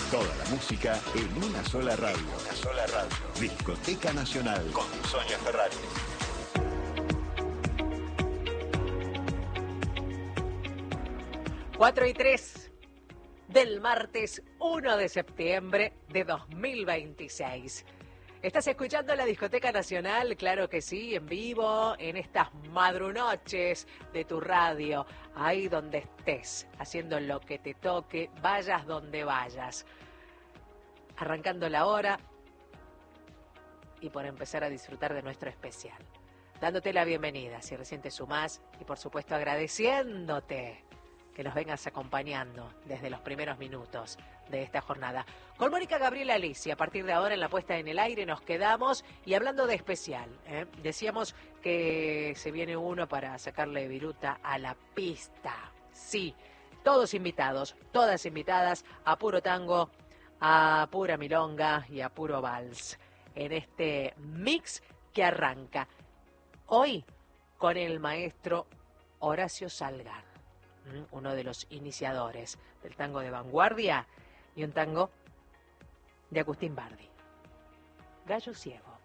Toda la música en una sola radio. Discoteca Nacional con Sonia Ferrari. Cuatro y 3 del martes 1 de septiembre de 2026. ¿Estás escuchando la Discoteca Nacional? Claro que sí, en vivo, en estas madrunoches de tu radio, ahí donde estés, haciendo lo que te toque, vayas donde vayas. Arrancando la hora y por empezar a disfrutar de nuestro especial. Dándote la bienvenida, si recién te sumás, y por supuesto agradeciéndote que nos vengas acompañando desde los primeros minutos de esta jornada. Con Mónica Gabriela Alicia, a partir de ahora en la puesta en el aire nos quedamos y hablando de especial, decíamos que se viene uno para sacarle viruta a la pista. Sí, todos invitados, todas invitadas a puro tango, a pura milonga y a puro vals. En este mix que arranca hoy con el maestro Horacio Salgar, uno de los iniciadores del tango de vanguardia y un tango de Agustín Bardi, Gallo Ciego.